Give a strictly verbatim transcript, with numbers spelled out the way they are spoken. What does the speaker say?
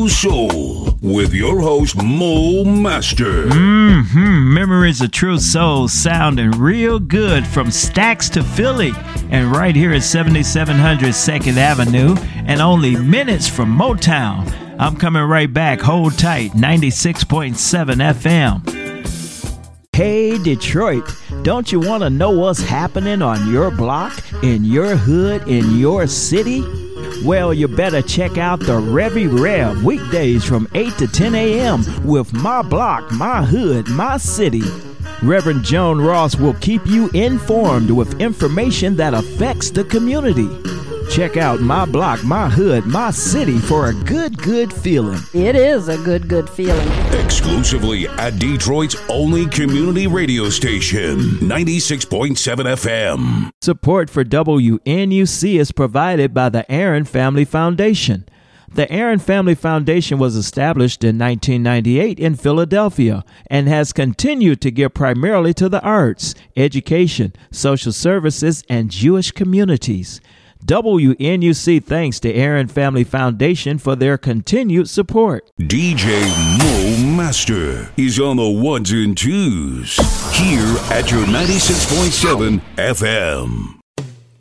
New Soul with your host, Mo Master. Mm-hmm. Memories of True Soul sounding real good from Stacks to Philly and right here at seventy-seven hundred second Avenue and only minutes from Motown. I'm coming right back. Hold tight. ninety-six point seven F M. Hey Detroit, don't you want to know what's happening on your block, in your hood, in your city? Well, you better check out the Revy Rev weekdays from eight to ten a.m. with My Block, My Hood, My City. Reverend Joan Ross will keep you informed with information that affects the community. Check out My Block, My Hood, My City for a good, good feeling. It is a good, good feeling. Exclusively at Detroit's only community radio station, ninety-six point seven F M. Support for W N U C is provided by the Aaron Family Foundation. The Aaron Family Foundation was established in nineteen ninety-eight in Philadelphia and has continued to give primarily to the arts, education, social services, and Jewish communities. W N U C thanks the Aaron Family Foundation for their continued support. D J Mo Master is on the ones and twos here at your ninety-six point seven F M.